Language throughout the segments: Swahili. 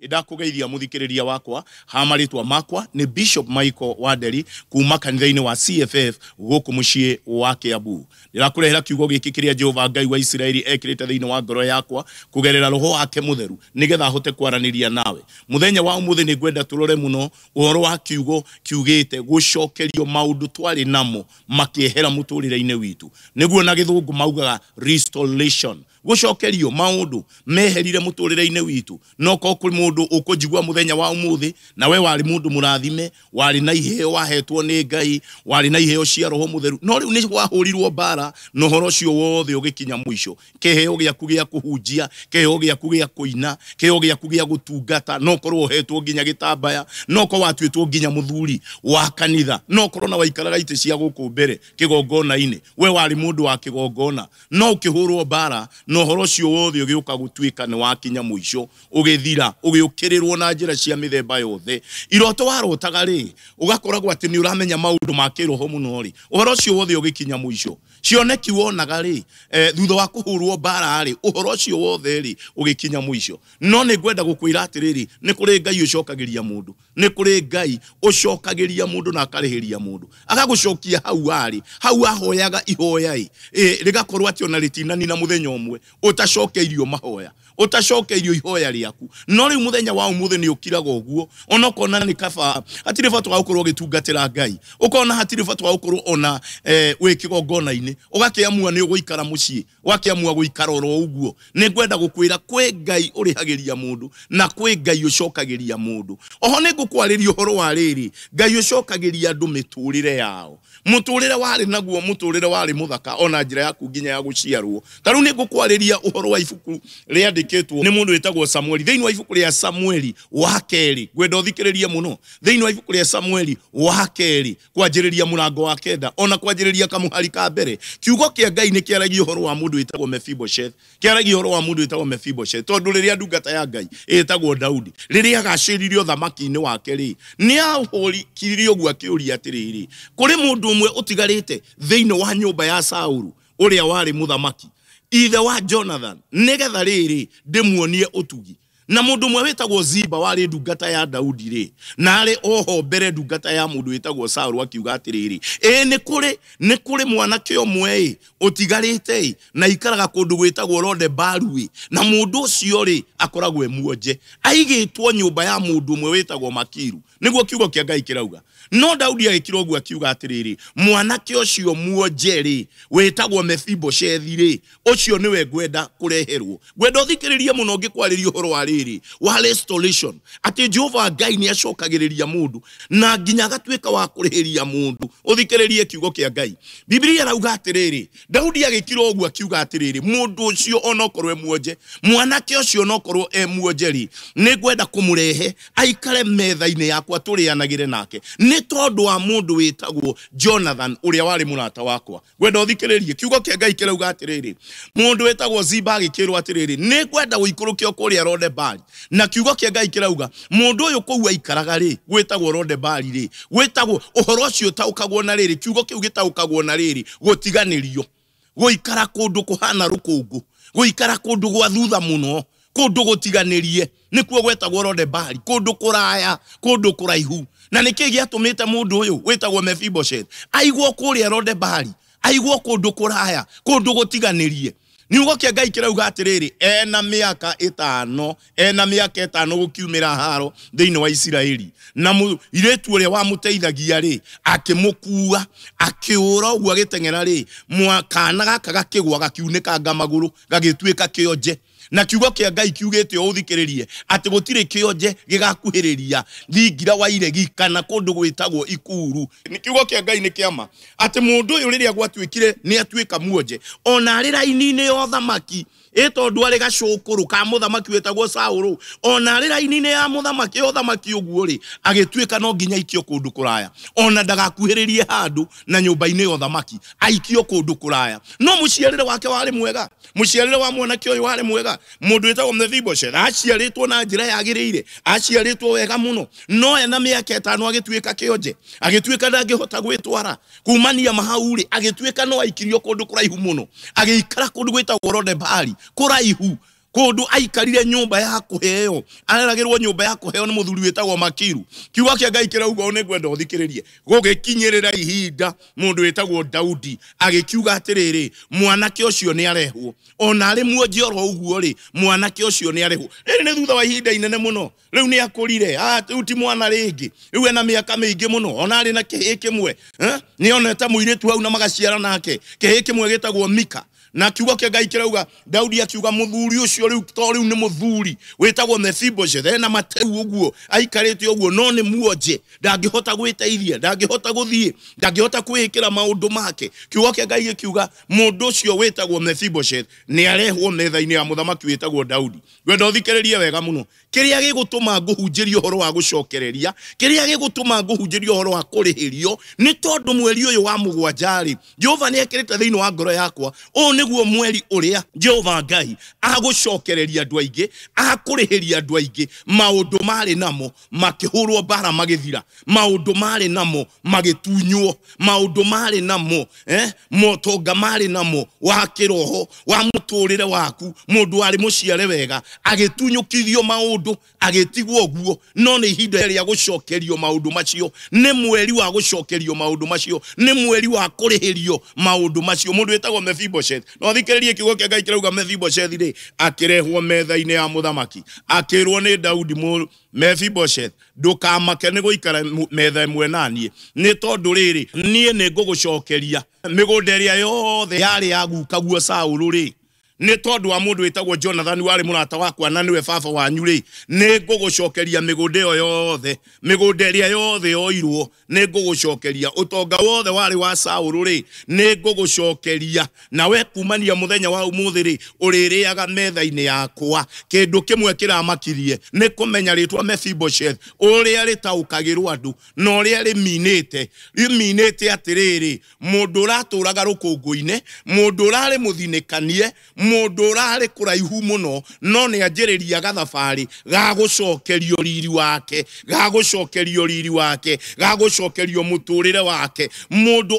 idakugeithia muthikiriria wakwa hamaritwa makwa ni Bishop Michael Waderi kuma kanitha-ini wa CFF guku mucii wa Kiambu. Ndirakurehera kiugo giki kiria Jehova Ngai wa Isiraeli ekirite thiini wa ngoro yakwa kugerera roho wake mutheru nigetha hote kwaraniria nawe. Muthenya wa umuthi ni ngwenda turore muno uhoro wa kiugo kiugite gucokerio maundu twari namo makiehera muturire-ini witu. Niguo na githungu maugaga restoration. Gucokerio maundu meherire muturire-ini witu. Noko kuri mundu ukujigwa muthenya wa umuthi na we wari mundu murathime, wari na iheo wahetwo ni Ngai, wari na iheo cia roho mutheru, no riu ni wahurirwo bara no horo cio wothe ugikinya mwisho. Kiheo giaku gia kuhunjia, kiheo giaku gia kuina, kiheo giaku gia gutungata, no korwo hetwo nginya gitambaya, no ko watwitwo nginya muthuri wa kanitha, no korwo na waikaraga ite cia guku mbere kigongona-ini, we wari mundu wa kigongona, no ukihurwo bara no horo cio wothe ugiuka gutwika ni wakinya mwisho, ugithira ugiukirirwo na njira cia mithemba yothe. Iroto warotaga ri ugakoragwo ati ni uramenya maundu ma kiroho muno ri, uhoro cio wothe ugikinya mwisho. Cioneki wonaga ri thutha wa kuhurwo bara ri uhoro cio wothe ri ugikinya mwisho. No ni ngwenda gukwira atiriri ni kuri Ngai ucokagiria mundu, ni kuri Ngai ucokagiria mundu na akarihiria mundu, agagucokia hau ari, hau ahoyaga ihoya rigakorwo ati ona ritinani na muthenya umwe utacokeirio mahoya, utacokeirio ihoya riaku. No riu muthenya wa umuthi ni ukiraga uguo, ona kona ni kaba atire fatwa gukorwo gitungatira Ngai, ukona hatire fatwa gukorwo ona we kigongona-ini, ugakiamua ni uguikara mucii, ugakiamua guikara oro uguo. Ni ngwenda gukwira kwe Ngai urihagiria mundu na kwe Ngai ucokagiria mundu. Oho ni ngukwariria uhoro wa riri, Ngai ucokagiria andu miturire yao. Muturire wari naguo, muturire wari muthaka ona njira yaku nginya ya guciarwo. Taru ni ngukwariria uhoro wa ibuku riandikitwo ni mundu wetagwo Samueli. Thiini wa ibuku ria Samueli wa keri, ngwenda uthikiririe muno. Thiini wa ibuku ria Samueli wa keri kwanjiriria murango wa kenda ona kwanjiriria kamuhari ka mbere, kiugo kia Ngai ni kiaragia uhoro wa mundu wetagwo Mephibosheth, kiaragia uhoro wa mundu wetagwo Mephibosheth. Tondu riria ndungata ya Ngai etagwo Daudi, riria agaciririo thamaki-ini wake ri ni ahuri kiririo gwa kiuria atiriri, kuri mundu umwe utigarite thiini wa nyumba ya Saulu uria wari muthamaki, ithe wa Jonathan, nigetha riri ndimuonie utugi. Na mundu mwe wetagwo Ziba wari ndungata ya Daudi ri, na ari oho mbere ndungata ya mundu wetagwo Saulu akiuga atiriri, ni kuri mwanake omwe utigarite na ikaraga kundu gwetagwo Lodebaru, na mundu ucio ri akoragwo emuonje, aigitwo nyumba ya mundu mwe wetagwo Makiru. Niguo kiugo kia Ngai kirauga. No Daudi agikira uguo akiuga atiriri, mwanake ucio muonje ri wetagwo Mephibosheth ri, ucio niwe ngwenda kureherwo. Ngwenda uthikiririe muno ngikwariria uhoro wa riri wa restoration, ati Jehova Ngai ni acokagiriria mundu na nginya agatwika wa kurihiria mundu. Uthikiririe kiugo kia Ngai. Biblia irauga atiriri, Daudi agikira uguo akiuga atiriri, mundu ucio onokorwo emuonje, mwanake ucio onokorwo emuonje ri, ni ngwenda kumurehe aikare metha-ini yakwa turianagire nake. Ni tondu wa mundu wetagwo Jonathan uria wari murata wakwa. Ngwenda uthikiririe kiugo kia Ngai kirauga atiriri, mundu wetagwo Ziba agikirwo atiriri, ni ngwenda guikurukia kuria Lodebar, na kiugo kia Ngai kirauga mundu uyu kuu aikaraga ri gwetagwo Lodebar ri, gwetagwo uhoro ucio taukagwo na riri, kiugo kiu gitaukagwo na riri gutiganirio, guikara kundu kuhana rukungu, guikara kundu gwa thutha muno, kundu gutiganirie, nikuo gwetagwo Lodebar, kundu kuraya, kundu kuraihu. Na niki giatumite mundu uyu wetagwo Mephibosheth aigwo kuria Lodebar, aigwo kundu kuraya, kundu gutiganirie. Niugo kia Ngai kirauga atiriri, ena miaka 5 gukiumira haro thiini wa Isiraeli, na iretu uria wa muteithagia ri akimukua akiura uguo agitengera ri, mwakana gaka gakigwa gakiunekanga maguru gagitwika kionje. Na kiugo kia Ngai kiugete uthikiririe ati gutire kionje gigakuhiriria thingira wa iregi kana kundu gwitagwo ikuru. Ni kiugo kia Ngai ni kiama ati mundu uyu riria gwatwikire ni atwika muonje, ona ari raini-ini ya thamaki tondu ari gacukuru ka muthamaki wetagwo Saulu, ona ari raini-ini ya muthamaki uthamaki uguo ri agitwika no nginya ikio kundu kuraya, ona ndagakuhiririe handu na nyumba-ini ya thamaki, aikio kundu kuraya. No muciarire wake wari mwega, muciarire wa mwanake uyu wari mwega. Mundu wetagwo Mephibosheth aciaritwo na njira yagiriire, aciaritwo wega muno, no ena miaka 5 agitwika kionje, agitwika ndangihota gwitwara kumania mahauri, agitwika no aikirio kundu kuraihu muno, agikara kundu gwetagwo Lodebar kuraihu, kundu aikarire nyumba ya kuheo areragirwo nyumba ya kuheo ni muthuri wetagwo Makiru kiugo kia Ngai kirauga ne gwenda uthikiririe gugikinyirira ihinda mundu wetagwo Daudi agikiuga atiriri mwanake ucio ni arehwo ona ari muonjoro uguo ri mwanake ucio ni arehwo riri ni thutha wa ihinda inene muno riu ni akurire uti mwana ringi riu ena miaka mingi muno ona ari na kihi kimwe ni oneta muiritu hau na magaciara nake kihi kimwe gitagwo Mika na kiugo kia Ngai kirauga Daudi akiuga muthuri ucio riu to riu ni muthuri wetagwo Mephibosheth ena mateu uguo aikarite uguo no ni muonje ndangihota gwiteithia ndangihota guthie ndangihota kwikira maundu make kiugo kia Ngai kiuga mundu ucio wetagwo Mephibosheth ni arehwo metha-ini ya muthamaki wetagwo Daudi gwenda uthikiririe wega muno kiria gigutuma nguhunjirio horo wa gucokereria kiria gigutuma nguhunjirio horo wa kurihirio ni tondu mweri uyu wa mugwanjari Jehova ni ekirite thiini wa ngoro yakwa niguo mweri uria Jehova Ngai agucokereria andu aingi akurihiria andu aingi maundu mari namo makihurwo bara magithira maundu mari namo magitunywo maundu mari namo motonga mari namo wa kiroho wa muturire waku mundu ari muciare wega agitunyukithio maundu agitigwo guo no ni ihinda ria gucokerio maundu macio ni mweri wa gucokerio maundu macio ni mweri wa kurihirio maundu macio mundu wetagwo Mephibosheth no thikiririe kiugo kia Ngai kirauga Mephibosheth ri akirehwo metha-ini ya muthamaki akirwo ni Daudi Mephibosheth ndukamake ni guikara metha imwe nanie ni tondu riri nie ni ngugucokeria migunda iria yothe yari yagukaguo Saulu ri ni tondu wa mundu wetagwo Jonathan wari murata wakwa na niwe baba wanyu ri ni ngugucokeria migunda iyo yothe migunda iria yothe yoirwo ni ngugucokeria utonga wothe wari wa Saulu ri ni ngugucokeria na we kumania muthenya wa umuthi ri uririaga metha-ini yakwa kindu kimwe kiramakirie ni kumenya ritwa Mephibosheth uria ritaukagirwo andu no uria riminite atiriri mundu uraturaga rukungu-ini mundu urari muthinikanie mundu urari kuraihu muno no ni anjiriria gathabari ga gucokerio riri wake ga gucokerio riri wake ga gucokerio muturire wake mundu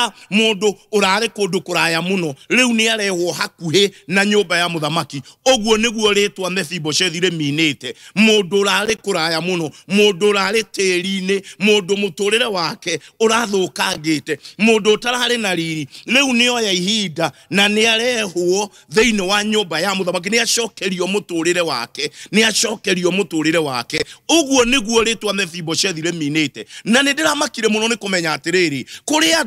urari kundu kuraya muno riu ni arehwo hakuhi na nyumba ya muthamaki oguo niguo ritwa Mephibosheth riminite mundu urari kuraya muno mundu urari tiri-ini mundu muturire wake urathukangite mundu utarari na riri riu ni oya ihinda na ni arehwo thiini wa nyumba ya muthamaki ni acokerio muturire wake ni acokerio muturire wake uguo niguo ritwa Mephibosheth riminite na ni ndiramakire muno ni kumenya atiriri kuria